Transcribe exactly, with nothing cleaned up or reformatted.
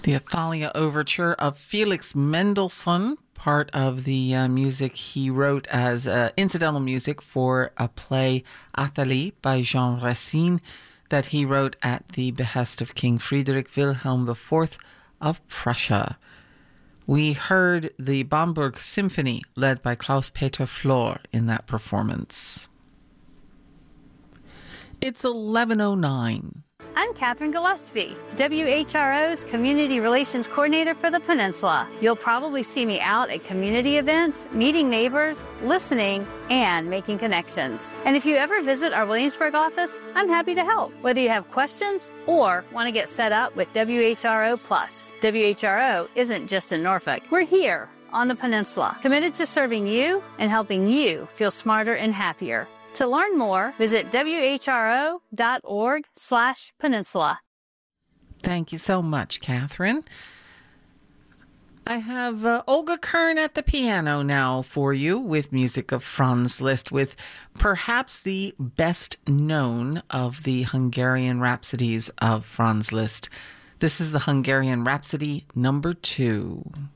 The Athalia Overture of Felix Mendelssohn, part of the uh, music he wrote as uh, incidental music for a play Athalie by Jean Racine that he wrote at the behest of King Friedrich Wilhelm the Fourth of Prussia. We heard the Bamberg Symphony led by Klaus-Peter Flor in that performance. It's eleven oh nine. I'm Catherine Gillespie, W H R O's Community Relations Coordinator for the Peninsula. You'll probably see me out at community events, meeting neighbors, listening, and making connections. And if you ever visit our Williamsburg office, I'm happy to help, whether you have questions or want to get set up with W H R O Plus. W H R O isn't just in Norfolk. We're here on the Peninsula, committed to serving you and helping you feel smarter and happier. To learn more, visit W H R O dot org slash peninsula. Thank you so much, Catherine. I have uh, Olga Kern at the piano now for you with music of Franz Liszt, with perhaps the best known of the Hungarian Rhapsodies of Franz Liszt. This is the Hungarian Rhapsody number two.